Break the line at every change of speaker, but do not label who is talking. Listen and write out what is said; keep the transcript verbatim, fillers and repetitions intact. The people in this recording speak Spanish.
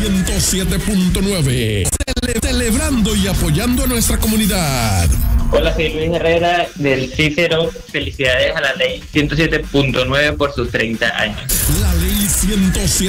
ciento siete punto nueve. Cele celebrando y apoyando a nuestra comunidad.
Hola, soy Luis Herrera del Cícero. Felicidades a la ley ciento siete punto nueve por sus treinta años.
La ley ciento siete